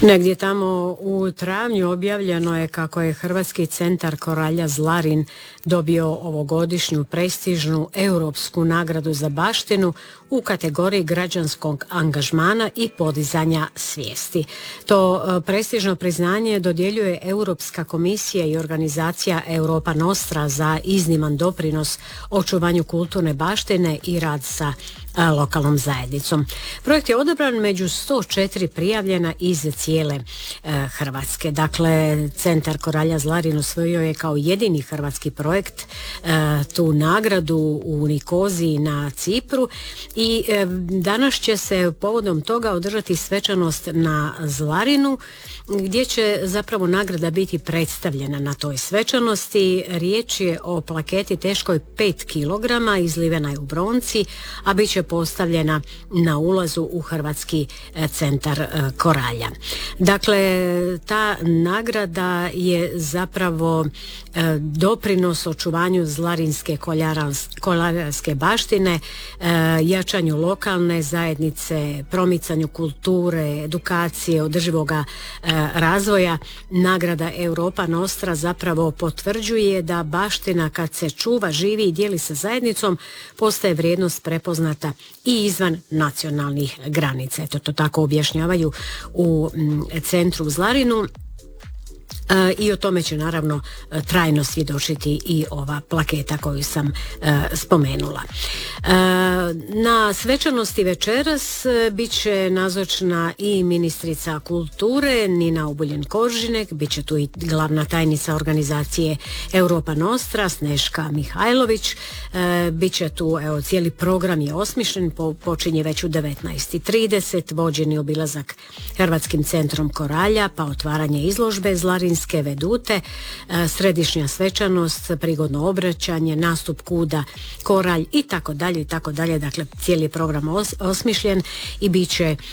Negdje tamo u travnju objavljeno je kako je Hrvatski centar Koralja Zlarin dobio ovogodišnju prestižnu europsku nagradu za baštinu u kategoriji građanskog angažmana i podizanja svijesti. To prestižno priznanje dodjeljuje Europska komisija i organizacija Europa Nostra za izniman doprinos očuvanju kulturne baštine i rad sa lokalnom zajednicom. Projekt je odabran među 104 prijavljena iz cijele Hrvatske. Dakle, Centar Koralja Zlarin osvojio je kao jedini hrvatski projekt tu nagradu u Nikoziji na Cipru i danas će se povodom toga održati svečanost na Zlarinu gdje će zapravo nagrada biti predstavljena na toj svečanosti. Riječ je o plaketi teškoj 5 kg, izlivena je u bronci, a bit će postavljena na ulazu u Hrvatski centar Koralja. Dakle, ta nagrada je zapravo doprinos očuvanju zlarinske kolarske baštine, jačanju lokalne zajednice, promicanju kulture, edukacije, održivoga razvoja. Nagrada Europa Nostra zapravo potvrđuje da baština kad se čuva, živi i dijeli sa zajednicom postaje vrijednost prepoznata i izvan nacionalnih granica. Eto, to tako objašnjavaju u centru u Zlarinu. I o tome će naravno trajno svjedočiti i ova plaketa koju sam spomenula. Na svečanosti večeras bit će nazočna i ministrica kulture Nina Obuljen-Koržinek, bit će tu i glavna tajnica organizacije Europa Nostra Sneška Mihajlović, bit će tu, evo, cijeli program je osmišljen, počinje već u 19:30, vođeni obilazak Hrvatskim centrom Koralja, pa otvaranje izložbe Zlarinske vedute, središnja svečanost, prigodno obraćanje, nastup kuda, koralj i tako dalje. Dakle, cijeli program osmišljen i bit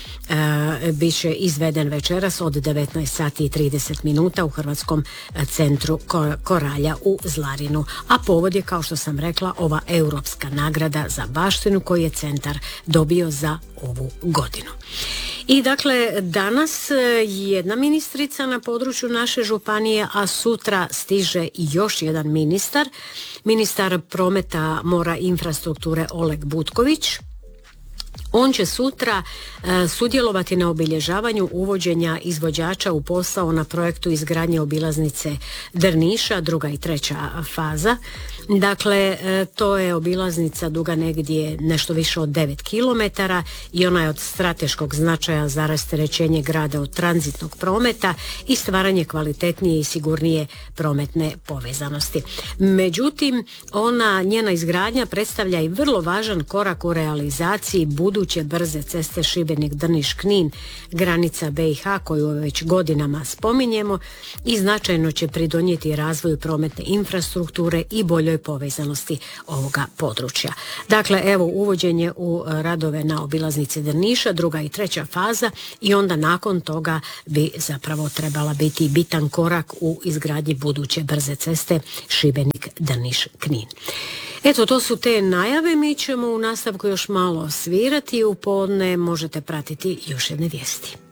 će izveden večeras od 19:30 u Hrvatskom centru Koralja u Zlarinu. A povod je, kao što sam rekla, ova europska nagrada za baštinu koju je centar dobio za ovu godinu. I dakle, danas jedna ministrica na području naše županije, a sutra stiže još jedan ministar prometa, mora i infrastrukture Oleg Butković. On će sutra sudjelovati na obilježavanju uvođenja izvođača u posao na projektu izgradnje obilaznice Drniša, 2. i 3. faza. Dakle, to je obilaznica duga negdje nešto više od 9 km i ona je od strateškog značaja za rasterećenje grada od tranzitnog prometa i stvaranje kvalitetnije i sigurnije prometne povezanosti. Međutim, njena izgradnja predstavlja i vrlo važan korak u realizaciji buduće brze ceste Šibenik-Drniš-Knin, granica BiH koju već godinama spominjemo, i značajno će pridonijeti razvoju prometne infrastrukture i boljoj povezanosti ovoga područja. Dakle, evo, uvođenje u radove na obilaznici Drniša, 2. i 3. faza, i onda nakon toga bi zapravo trebala biti bitan korak u izgradnji buduće brze ceste Šibenik-Drniš-Knin. Eto, to su te najave. Mi ćemo u nastavku još malo svirati. U podne možete pratiti još jedne vijesti.